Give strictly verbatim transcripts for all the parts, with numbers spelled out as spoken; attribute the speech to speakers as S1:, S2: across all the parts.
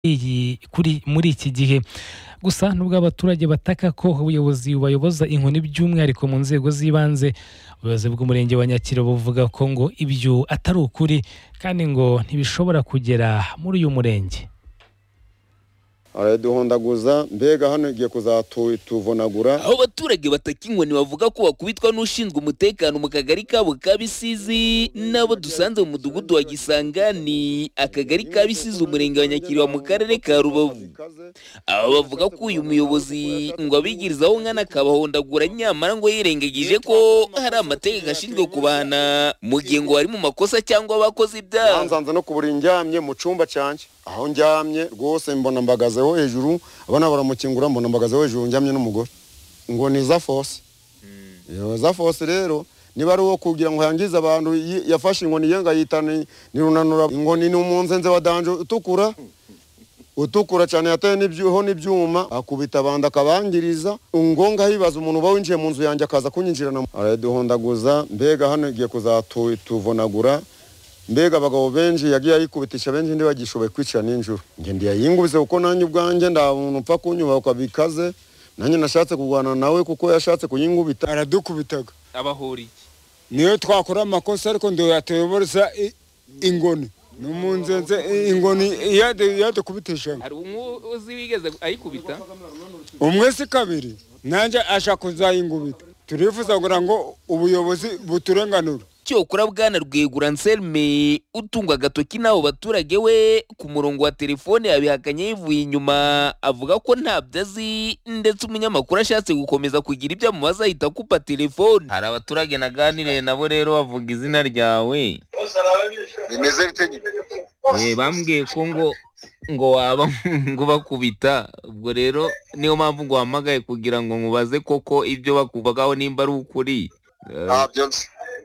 S1: iyi kuri muri iki gihe. Gusa nubwo abaturage bataka ko ubuyobozi bubayoboza inkoni by'umwihariko mu nzego z'ibanze, ubuyobozi bw'umurenge wa Nyakiro buvuga ko ngo ibyo atari ukuri kandi ngo ntibishobora kugera muri uyu murenge.
S2: Araduhondaguza mbega hano igiye kuzatuvunagura.
S3: Aho abaturage bataka inkoni bavuga ko bakubitwa n'ushinzwe umutekano mu kagari kabo ka Bisizi, nabo dusanze mu mudugudu wa Gisangani, akagari ka Bisizi, umurenge wa Nyakiro mu karere ka Rubavu. Aba bavuga ko uyu muyobozi ngo abigirizaho nkana akabahondagura, nyamara ngo yirengagije ko hari amategeko ashinzwe kubahana mu gihe ngo bari mu makosa cyangwa abakoze ibyaha.
S2: Nzanze no kubura indyamye mu cumba cyanjye, aho njyamye rwose mbona mbagazeho hejuru, abana baramukingura mbona mbagazeho hejuru, njyamye n'umugore ngo ni za force. Yo za force rero niba ari uwo kugira ngo yangize abantu, yafashe inkoni yenga yitana ni runanura inkoni n'umunzenze wa danje utukura utukura cyane, yataye n'ibyuho n'ibyuma, akubita abandi akabangiriza, ngonga hibaza umuntu bawinjiye mu nzu yanjye akaza kunyinjirana. Araduhondaguza mbega hano igiye kuzatuvunagura. Mbega abagabo benshi yagiye ayikubitisha, benshi ndi bagishoboye kwicira n'injuru. Nge ndi yayingubize kuko nanjye ubwanjye nda muntu upfa kunyuba ukabikaze, nanjye nashatse kugwana nawe kuko yashatse kuyingubita.
S4: Aradukubitaga
S3: Abahori
S4: niyo twakora amakosa, ariko ndo yatuyobora ingoni n'umunzenze ingoni yadukubitisha.
S3: hari umwe uzi wigeze ayikubita?
S4: Umwe si kabiri, nanjye ashaka kuzayingubita. Turifuza kugira ngo ubuyobozi buturenganura.
S3: Cyokora Bwana Rwegura Anselme utungwa agatoki n'abo baturage we ku murongo wa telefone yabihakanye yivuye inyuma, avuga ko ntabyo azi, ndetse umunyamakuru ashatse gukomeza kugira ibyo amubaza ahita akupa telefone. Hari abaturage naganiriye nabo rero bavuga izina ryawe.
S2: Bimeze bite?
S3: Eh, bambwiye ko ngo ngo waba ngo bakubita. Ubwo rero niyo mpamvu ngo wahamagaye kugira ngo nkubaze koko ibyo bakuvagaho nimba ari ukuri.
S2: Ntabyo nzi.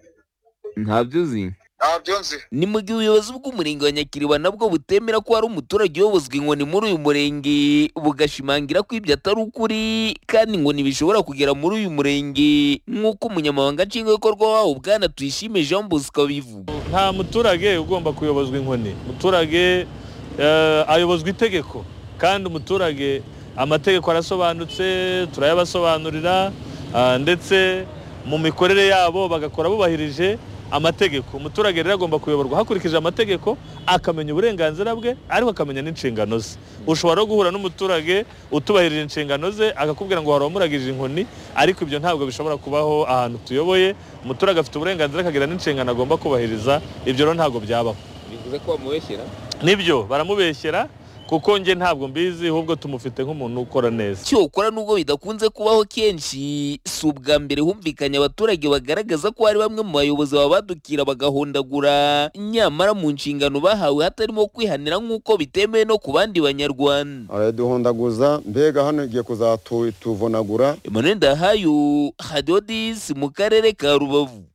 S3: Ntabyo uzi?
S2: Ntabyo nzi.
S3: Ni mu gihe ubuyobozi bw'umurenge wa Nyakiriba nabwo butemera ko hari umuturage uyobozwa inkoni muri uyu murenge, bugashimangira ko ibyo atari ukuri kandi ngo ntibishobora kugera muri uyu murenge, nk'uko umunyamabanga nshingwabikorwa wawo Bwana Tuyishime Jean Bosco bivuga.
S5: Nta muturage ugomba kuyobozwa inkoni. Umuturage uh, ayobozwa itegeko, kandi umuturage amategeko arasobanutse, turayabasobanurira, uh, ndetse mu mikorere yabo bagakora bubahirije amategeko. Umuturage rero agomba kuyoborwa hakurikije amategeko, akamenya uburenganzira bwe, ariko akamenya n'inshingano ze. Ushobora guhura n'umuturage utubahirije inshingano ze akakubwira ngo waramuragije inkoni, ariko ibyo ntabwo bishobora kubaho ahantu tuyoboye. Umuturage afite uburenganzira akagira n'inshingano agomba kubahiriza, ibyo rero ntabwo byabaho.
S3: Bivuze ko bamubeshyera?
S5: Nibyo, baramubeshyera kuko nge ntabwo mbizi, ahubwo tumufite nk'umuntu ukora neza.
S3: Cyokora nubwo bidakunze kubaho kenshi, si ubwa mbere humvikanye abaturage bagaragaza ko hari bamwe mu bayobozi babadukira bagahondagura, nyamara mu nshingano bahawe hatarimo kwihanira nk'uko bitemewe no ku bandi Banyarwanda.
S2: Araduhondaguza mbega hano igiye kuzatuvunagura.
S3: Emmanuel Ndahayo, Hadodis mu karere ka Rubavu.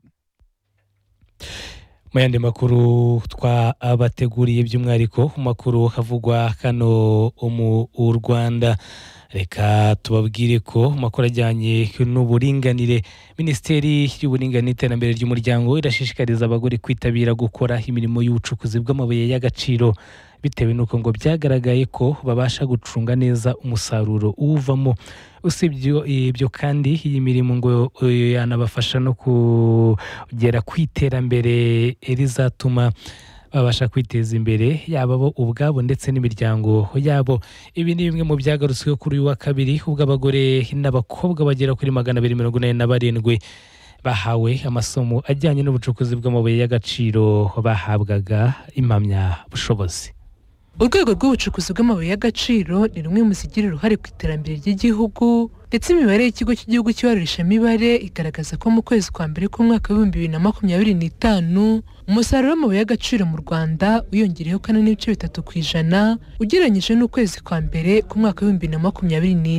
S1: Mu yandi makuru twabateguriye by'umwihariko makuru havugwa kano mu Rwanda, reka tubabwire ko makuru ajyanye n'uburinganire. Minisiteri y'Uburinganire n'Iterambere ry'Umuryango irashishikariza abagore kwitabira gukora imirimo y'ubucukuzi bw'amabuye y'agaciro, bitewe n'uko ngo byagaragaye ko babasha gucunga neza umusaruro uwuvamo. Usibye ibyo kandi iyi mirimo ngo yanabafasha no kugera ku iterambere rizatuma babasha kwiteza imbere, yaba bo ubwabo ndetse n'imiryango yabo. Ibi ni bimwe mu byagarutsweho kuri uyu wa kabiri, ubwo abagore n'abakobwa bagera kuri magana abiri mirongo inani na barindwi bahawe amasomo ajyanye n'ubucukuzi bw'amabuye y'agaciro, bahabwaga impamyabushobozi.
S6: Urwego rw'ubucukuzi bw'amabuye y'agaciro ni rumwe mu zigira uruhare ku iterambere ry'igihugu, ndetse imibare y'ikigo cy'igihugu cy'ibarurishamibare igaragaza ko mu kwezi kwa mbere k'umwaka w'ibihumbi bibiri na makumyabiri n'itanu umusaruro w'amabuye y'agaciro mu Rwanda wiyongereyeho kane n'ibice bitatu ku ijana ugereranyije n'ukwezi kwa mbere k'umwaka w'ibihumbi bibiri na makumyabiri n'ine.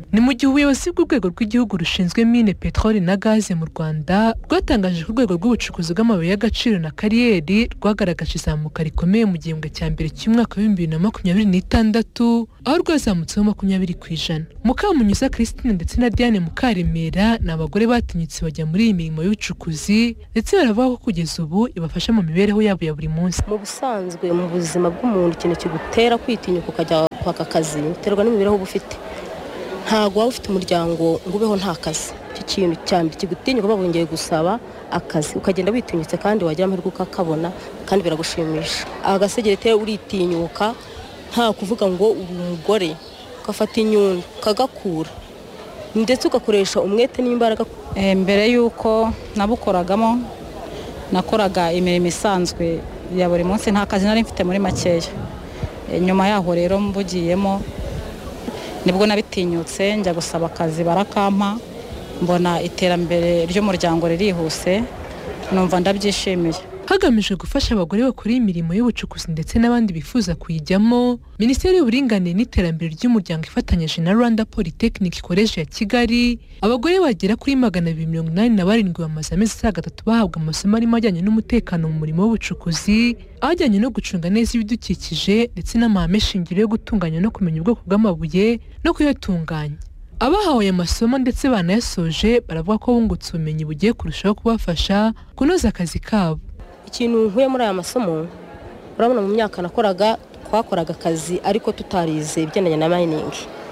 S6: ni mu gihe ubuyobozi bw'urwego rw'igihugu rushinzwe mine peteroli na gaze mu Rwanda rwatangaje ko urwego rw'ubucukuzi bw'amabuye y'agaciro na kariyeri rwagaragaje izamuka rikomeye mu gihembwe cya mbere cy'umwaka w'ibihumbi bibiri na makumyabiri n'itandatu aho rwazamutseho makumyabiri ku ijana. Mukamunyuza Christine ndetse na Diane Mukaremera ni abagore batinyutse bajya muri iyi mirimo y'ubucukuzi ndetse baravuga ko kugeza ubu ibafasha mu mibereho yabo ya buri munsi.
S7: Mu busanzwe mu buzima bw'umuntu ikintu kigutera kwitinyuka ukajya kwaka akazi biterwa n'imibereho uba ufite. Ntabwo waba ufite umuryango ngo ubeho nta kazi. Icyo kintu cyambere kigutinyuka babongeye gusaba akazi ukagenda witinyutse kandi wagira amahirwe ukakabona kandi biragushimisha. Agasegerete uritinyuka nta kuvuga ngo uri umugore ugafata inyundo kagakura ndetse ugakoresha umwete n'imbaraga.
S8: E, mbere yuko nabukoragamo nakoraga imirimo isanzwe ya buri munsi nta kazi nari mfite muri makeya. E, nyuma yaho rero mbugiyemo nibwo nabitinyutse njya gusaba akazi barakampa mbona iterambere ry'umuryango ririhuse numva ndabyishimiye.
S6: Hagamijwe gufasha abagore bakora imirimo y'ubucukuzi ndetse n'abandi bifuza kuyijyamo, Minisiteri y'Uburinganire n'Iterambere ry'Umuryango ifatanyije na Rwanda Polytechnic College ya Kigali, abagore bagera kuri magana abiri mirongo inani na barindwi bamaze amezi asaga atatu bahabwa amasomo arimo ajyanye n'umutekano mu murimo w'ubucukuzi, ajyanye no gucunga neza ibidukikije ndetse n'amahame shingiro yo gutunganya no kumenya ubwoko bw'amabuye no kuyatunganya. Abahawe aya masomo ndetse banayasoje baravuga ko bungutse ubumenyi bugiye kurushaho kubafasha kunoza akazi kabo.
S7: Ikintu nkuye muri aya masomo, urabona mu myaka nakoraga twakoraga akazi ariko tutarize ibigendanye na mining,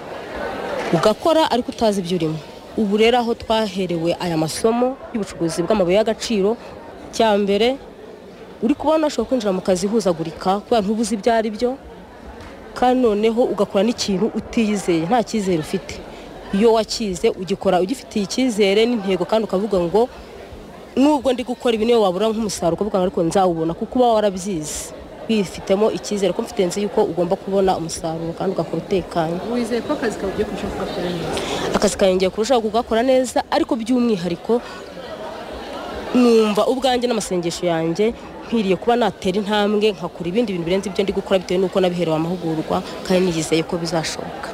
S7: ugakora ariko utazi ibyo urimo. Ubu rero aho twaherewe aya masomo y'ubucukuzi bw'amabuye y'agaciro, cya mbere uri kubona ushobora kwinjira mu kazi huzagurika kubera ntubuzi ibyo ari byo, kandi noneho ugakora n'ikintu utiyizeye nta cyizere ufite. Iyo wakize ugikora ugifitiye icyizere n'intego kandi ukavuga ngo nubwo ndi gukora ibi niyo wabura nk'umusaruro ukavuga ariko nzawubona kuko uba warabyize bifitemo icyizere ko mfite nzi yuko ugomba kubona umusaruro kandi ugakora utekanye.
S6: Wizeye ko akazi kawe ugiye kurushaho kugakora neza?
S7: Akazi kawe ngiye kurushaho kugakora neza, ariko by'umwihariko numva ubwanjye n'amasengesho yanjye nkwiriye kuba natera intambwe nkakora ibindi bintu birenze ibyo ndi gukora bitewe n'uko nabiherewe amahugurwa kandi nizeye ko bizashoboka.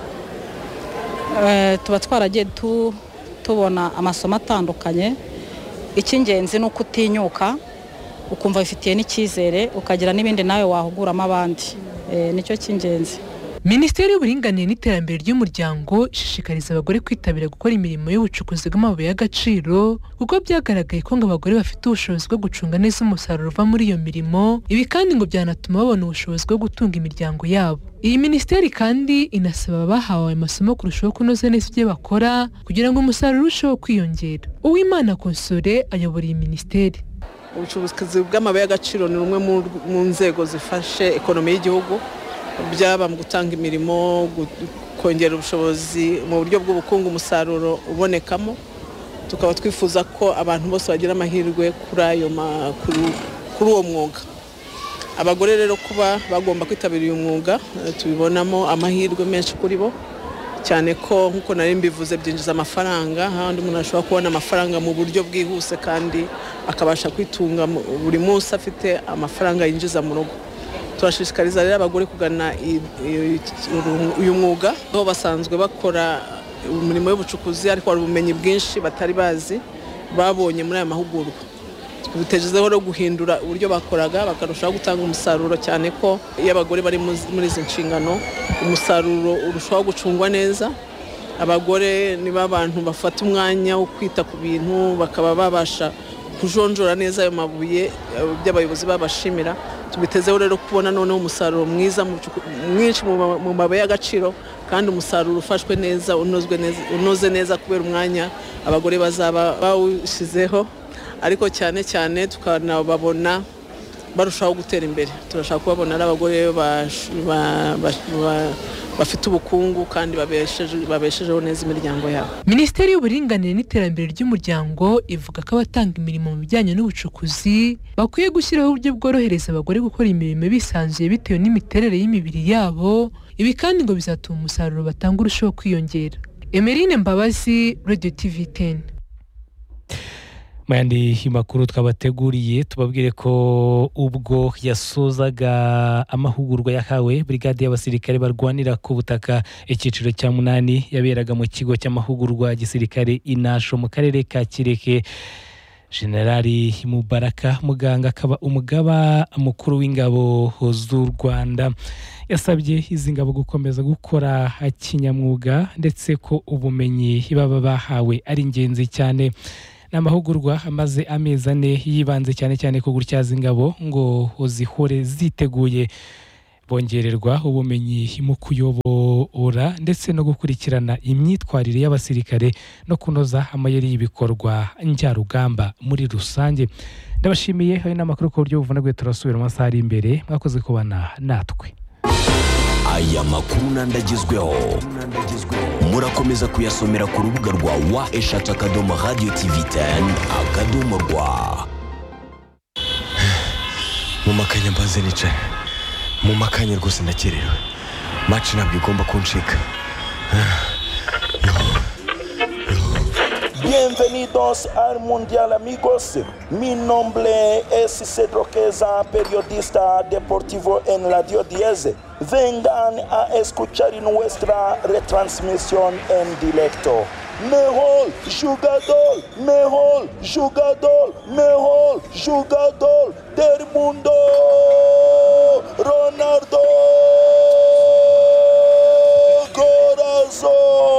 S8: Uh, tuba twaragiye tu, tubona amasomo atandukanye. Icy'ingenzi ni uko utinyuka ukumva bifitiye n'icyizere ukagira n'ibindi nawe wahuguramo abandi. E, nicyo cy'ingenzi.
S6: Minisiteri y'Uburinganire n'Iterambere ry'Umuryango ishishikariza abagore kwitabira gukora imirimo y'ubucukuzi bw'amabuye y'agaciro kuko byagaragaye ko ngo abagore bafite ubushobozi bwo gucunga neza umusaruro uva muri iyo mirimo, ibi kandi ngo byanatuma babona ubushobozi bwo gutunga imiryango yabo. Iyi minisiteri kandi inasaba abahawe amasomo kurushaho kunoza neza ibyo bakora kugira ngo umusaruro urusheho kwiyongera. Uwimana Console ayobora iyi minisiteri.
S9: Ubucukuzi bw'amabuye y'agaciro ni rumwe mu nzego zifashe ekonomi y'igihugu, byaba mu gutanga imirimo, kongera ubushobozi mu buryo bw'ubukungu umusaruro ubonekamo. Tukaba twifuza ko abantu bose bagira amahirwe kuri ayo kuri uwo mwuga. Abagore rero kuba bagomba kwitabira uyu mwuga tubibonamo amahirwe menshi kuri bo, cyane ko nkuko nari mbivuze byinjiza amafaranga, handi umuntu ashobora kubona amafaranga mu buryo bwihuse kandi akabasha kwitunga buri munsi afite amafaranga yinjiza mu rugo. Turashishikariza rero abagore kugana uyu mwuga, aho basanzwe bakora umurimo w'ubucukuzi ariko hari ubumenyi bwinshi batari bazi babonye muri aya mahugurwa. Bitejezeho no guhindura uburyo bakoraga bakarushaho gutanga umusaruro, cyane ko iyo abagore bari muri izi nshingano umusaruro urushaho gucungwa neza. Abagore ni abantu bafata umwanya wo kwita ku bintu bakaba babasha kujonjora neza ayo mabuye by'abayobozi babashimira. Tubitezeho rero kubona noneho umusaruro mwiza mwinshi mu mabuye y'agaciro kandi umusaruro ufashwe neza unozwe neza unoze neza kubera umwanya abagore bazaba bawushizeho, ariko cyane cyane tukanababona barushaho gutera imbere. Turashaka kubabona ari abagore bafite ubukungu kandi babeshejeho neza imiryango yabo.
S6: Minisiteri y'Uburinganire n'Iterambere ry'Umuryango ivuga ko abatanga imirimo mu bijyanye n'ubucukuzi bakwiye gushyiraho uburyo bworohereza abagore gukora imirimo bisanzuye bitewe n'imiterere y'imibiri yabo, ibi kandi ngo bizatuma umusaruro batanga urushaho kwiyongera. Emeline Mbabazi, Radio T V ten.
S1: Mandi makuru twabateguriye tubabwire ko ubwo yasozaga amahugurwa yahawe brigade y'abasirikare barwanira ku butaka icyiciro cya munani yaberaga mu kigo cy'amahugurwa gisirikare Inasho mu karere ka Kireke. Generali Mubaraka Muganga akaba umugaba mukuru w'ingabo z'u Rwanda yasabye izi ngabo gukomeza gukora kinyamwuga ndetse ko ubumenyi baba bahawe ari ingenzi cyane. N'amahugurwa amaze amezi ane yibanze cyane cyane ku gutyaza ingabo ngo zihore ziteguye, bongererwa ubumenyi mu kuyobora ndetse no gukurikirana imyitwarire y'abasirikare no kunoza amayeri y'ibikorwa njyarugamba muri rusange. Ndabashimiye hari n'amakuru ku buryo buvunagwe turasubira mu masaha ari imbere. Mwakoze kubana natwe.
S10: Aya makuru nandagezweho murakomeza kuyasomera ku rubuga rwa wa eshatu akadomo radio tv ten akadomo rwa.
S11: Mu makanya mbanze nicaye, mu makanya rwose ndakerewe, match ntabwo igomba kuncika.
S12: Bienvenidos al Mundial, amigos. Mi nombre es Cedro Queza, periodista deportivo en Radio diez. Vengan a escuchar nuestra retransmisión en directo. Mejor jugador, mejor jugador, mejor jugador del mundo, Ronaldo Corazón.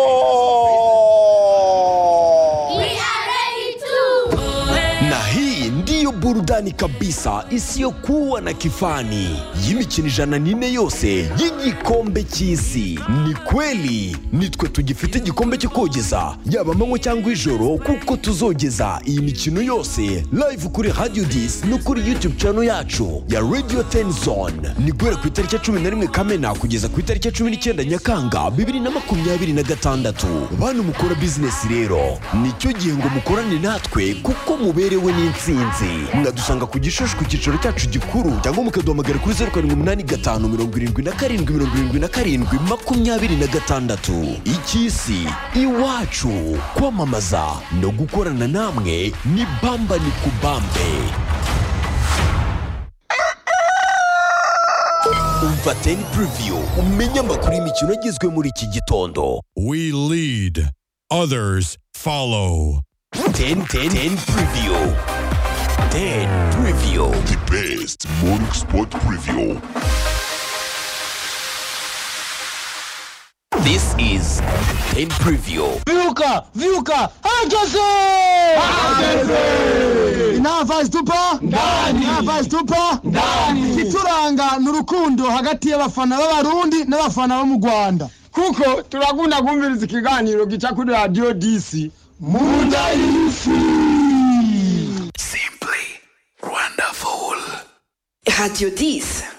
S10: Burudani kabisa isiyokuwa na kifani y'imikino ijana n'ine yose y'igikombe cy'isi. Ni kweli nitwe tugifite igikombe cyo kogeza yaba amanywa cyangwa ijoro, kuko tuzogeza iyi mikino yose live kuri Radio dix no kuri YouTube channel yacu ya Radio ten Zone. Ni guhera ku itariki cumi na rimwe Kamena kugeza ku itariki cumi n'icyenda Nyakanga bibiri na makumyabiri na gatandatu. Bantu mukora business rero nicyo gihe ngo mukorane natwe kuko muberewe n'intsinzi. Mwadusanga ku Gishushu ku cyicaro cyacu gikuru cyangwa mukaduhamagara kuri zeru karindwi umunani gatanu mirongo irindwi na karindwi mirongo irindwi na karindwi makumyabiri na gatandatu. Icy'isi iwacu, kwamamaza no gukorana namwe ni bamba ni kubambe. Umva ten preview umenya amakuru y'imikino agizwe muri iki gitondo.
S13: We lead, others follow.
S10: ten ten ten preview. ten preview.
S13: The best morning sport preview.
S10: This is ten preview.
S14: Viuka, Viuka, hageze! Hageze! Inava stupa? Ndani! Inava stupa? Ndani! Ituranga n'urukundo hagati y'abafana b'Abarundi n'abafana bo mu Rwanda. Kuko turakunda kumviriza ikiganiro gica kuri Radio dix. Munda y'isi!
S10: Simply wonderful.
S15: Radio dix.